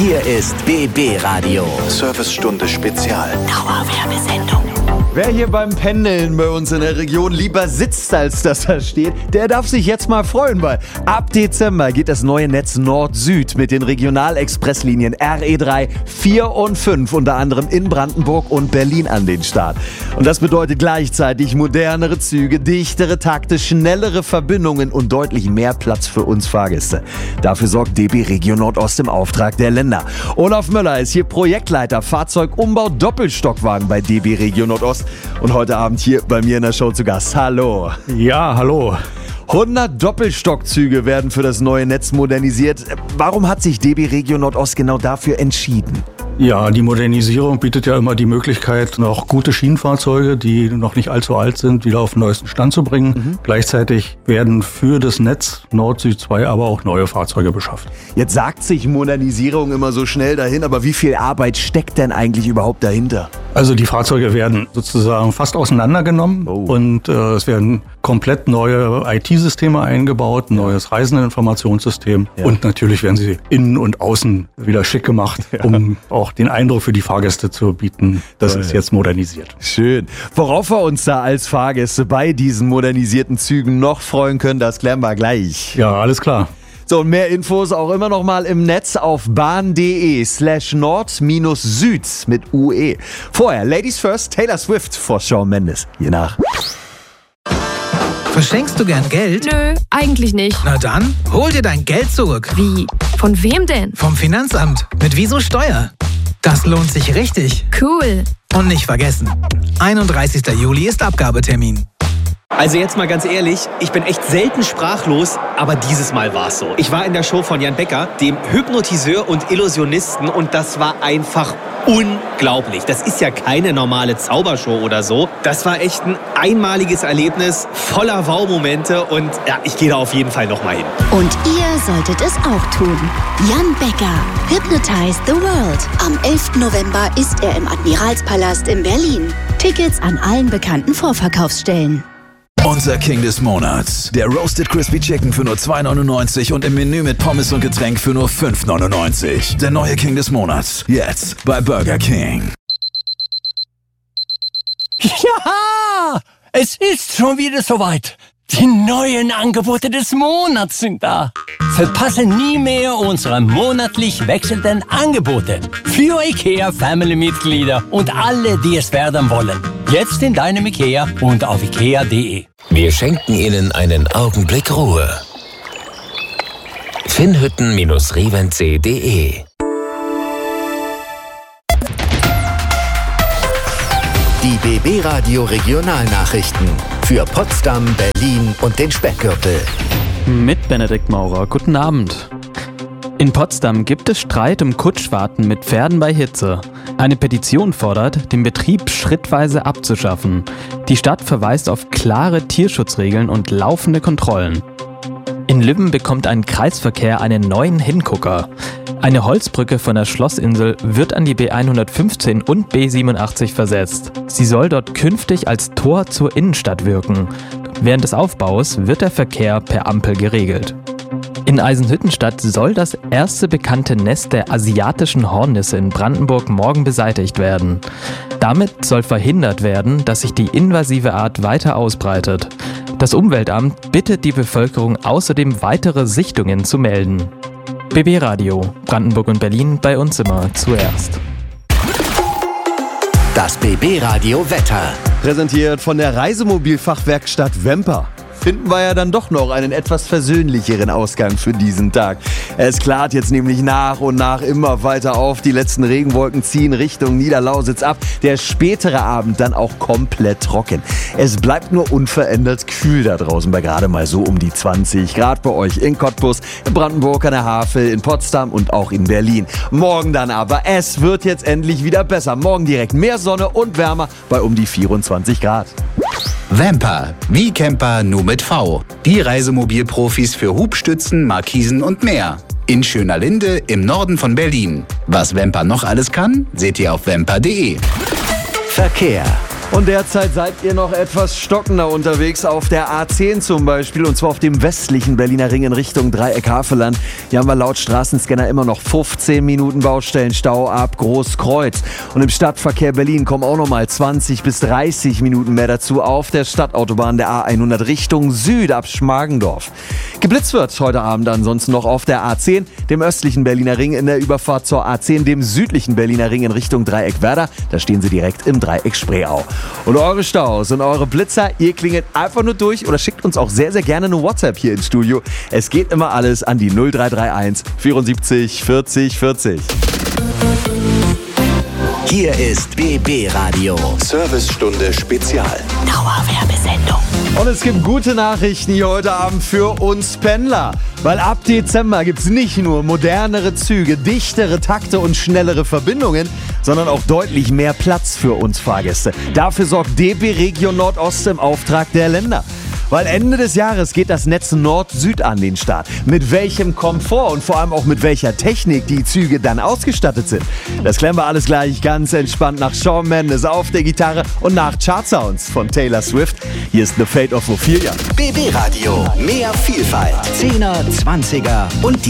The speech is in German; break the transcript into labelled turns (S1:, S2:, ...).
S1: Hier ist BB Radio.
S2: Servicestunde Spezial.
S1: Dauerwerbesendung.
S3: Wer hier beim Pendeln bei uns in der Region lieber sitzt, als dass er steht, der darf sich jetzt mal freuen, weil ab Dezember geht das neue Netz Nord-Süd mit den Regionalexpresslinien RE3, 4 und 5 unter anderem in Brandenburg und Berlin an den Start. Und das bedeutet gleichzeitig modernere Züge, dichtere Takte, schnellere Verbindungen und deutlich mehr Platz für uns Fahrgäste. Dafür sorgt DB Regio Nordost im Auftrag der Länder. Olaf Möller ist hier Projektleiter Fahrzeugumbau Doppelstockwagen bei DB Regio Nordost. Und heute Abend hier bei mir in der Show zu Gast. Hallo.
S4: Ja, hallo.
S3: 100 Doppelstockzüge werden für das neue Netz modernisiert. Warum hat sich DB Regio Nordost genau dafür entschieden?
S4: Ja, die Modernisierung bietet ja immer die Möglichkeit, noch gute Schienenfahrzeuge, die noch nicht allzu alt sind, wieder auf den neuesten Stand zu bringen. Gleichzeitig werden für das Netz Nord-Süd 2 aber auch neue Fahrzeuge beschafft.
S3: Jetzt sagt sich Modernisierung immer so schnell dahin, aber wie viel Arbeit steckt denn eigentlich überhaupt dahinter?
S4: Also die Fahrzeuge werden sozusagen fast auseinandergenommen und es werden komplett neue IT-Systeme eingebaut, ein neues Reisendeninformationssystem und natürlich werden sie innen und außen wieder schick gemacht, um auch den Eindruck für die Fahrgäste zu bieten, das ist jetzt modernisiert.
S3: Schön. Worauf wir uns da als Fahrgäste bei diesen modernisierten Zügen noch freuen können, das klären wir gleich.
S4: Ja, alles klar.
S3: So, und mehr Infos auch immer noch mal im Netz auf bahn.de/nord-süd mit UE. Vorher, Ladies First, Taylor Swift vor Shawn Mendes. Hier nach.
S5: Verschenkst du gern Geld?
S6: Nö, eigentlich nicht.
S5: Na dann, hol dir dein Geld zurück.
S6: Wie? Von wem denn?
S5: Vom Finanzamt. Mit Wieso Steuer. Das lohnt sich richtig.
S6: Cool.
S5: Und nicht vergessen, 31. Juli ist Abgabetermin.
S7: Also jetzt mal ganz ehrlich, ich bin echt selten sprachlos, aber dieses Mal war's so. Ich war in der Show von Jan Becker, dem Hypnotiseur und Illusionisten, und das war einfach unglaublich. Das ist ja keine normale Zaubershow oder so. Das war echt ein einmaliges Erlebnis, voller Wow-Momente, und ja, ich gehe da auf jeden Fall nochmal hin.
S8: Und ihr solltet es auch tun. Jan Becker, Hypnotize the World. Am 11. November ist er im Admiralspalast in Berlin. Tickets an allen bekannten Vorverkaufsstellen.
S2: Unser King des Monats. Der Roasted Crispy Chicken für nur $2,99 und im Menü mit Pommes und Getränk für nur $5,99. Der neue King des Monats. Jetzt bei Burger King.
S9: Ja, es ist schon wieder soweit. Die neuen Angebote des Monats sind da. Verpasse nie mehr unsere monatlich wechselnden Angebote für IKEA-Family-Mitglieder und alle, die es werden wollen. Jetzt in deinem IKEA und auf ikea.de.
S1: Wir schenken Ihnen einen Augenblick Ruhe. Finnhütten-reventsee.de. Die BB Radio Regionalnachrichten für Potsdam, Berlin und den Speckgürtel.
S10: Mit Benedikt Maurer. Guten Abend. In Potsdam gibt es Streit um Kutschfahrten mit Pferden bei Hitze. Eine Petition fordert, den Betrieb schrittweise abzuschaffen. Die Stadt verweist auf klare Tierschutzregeln und laufende Kontrollen. In Lübben bekommt ein Kreisverkehr einen neuen Hingucker. Eine Holzbrücke von der Schlossinsel wird an die B115 und B87 versetzt. Sie soll dort künftig als Tor zur Innenstadt wirken. Während des Aufbaus wird der Verkehr per Ampel geregelt. In Eisenhüttenstadt soll das erste bekannte Nest der asiatischen Hornisse in Brandenburg morgen beseitigt werden. Damit soll verhindert werden, dass sich die invasive Art weiter ausbreitet. Das Umweltamt bittet die Bevölkerung außerdem, weitere Sichtungen zu melden. BB Radio, Brandenburg und Berlin, bei uns immer zuerst.
S1: Das BB Radio Wetter.
S3: Präsentiert von der Reisemobilfachwerkstatt Wemper. Finden wir ja dann doch noch einen etwas versöhnlicheren Ausgang für diesen Tag. Es klart jetzt nämlich nach und nach immer weiter auf. Die letzten Regenwolken ziehen Richtung Niederlausitz ab. Der spätere Abend dann auch komplett trocken. Es bleibt nur unverändert kühl da draußen bei gerade mal so um die 20 Grad bei euch in Cottbus, in Brandenburg an der Havel, in Potsdam und auch in Berlin. Morgen dann aber, es wird jetzt endlich wieder besser. Morgen direkt mehr Sonne und wärmer bei um die 24 Grad.
S11: Vamper, wie Camper nur mit V. Die Reisemobilprofis für Hubstützen, Markisen und mehr. In Schönerlinde im Norden von Berlin. Was Vamper noch alles kann, seht ihr auf vamper.de.
S1: Verkehr.
S3: Und derzeit seid ihr noch etwas stockender unterwegs auf der A10 zum Beispiel, und zwar auf dem westlichen Berliner Ring in Richtung Dreieck-Havelland. Hier haben wir laut Straßenscanner immer noch 15 Minuten Baustellenstau ab Großkreuz. Und im Stadtverkehr Berlin kommen auch nochmal 20 bis 30 Minuten mehr dazu auf der Stadtautobahn der A100 Richtung Süd ab Schmargendorf. Geblitzt wird heute Abend ansonsten noch auf der A10, dem östlichen Berliner Ring in der Überfahrt zur A10, dem südlichen Berliner Ring in Richtung Dreieck-Werder. Da stehen sie direkt im Dreieck Spreeau. Und eure Staus und eure Blitzer, ihr klingelt einfach nur durch oder schickt uns auch sehr, sehr gerne eine WhatsApp hier ins Studio. Es geht immer alles an die 0331 74 40 40.
S1: Hier ist BB Radio. Servicestunde Spezial.
S8: Dauerwerbesendung.
S3: Und es gibt gute Nachrichten hier heute Abend für uns Pendler. Weil ab Dezember gibt es nicht nur modernere Züge, dichtere Takte und schnellere Verbindungen, sondern auch deutlich mehr Platz für uns Fahrgäste. Dafür sorgt DB Regio Nordost im Auftrag der Länder. Weil Ende des Jahres geht das Netz Nord-Süd an den Start. Mit welchem Komfort und vor allem auch mit welcher Technik die Züge dann ausgestattet sind. Das klären wir alles gleich ganz entspannt nach Shawn Mendes auf der Gitarre und nach Chartsounds von Taylor Swift. Hier ist The Fate of Ophelia.
S1: BB Radio. Mehr Vielfalt. 10er, 20er und die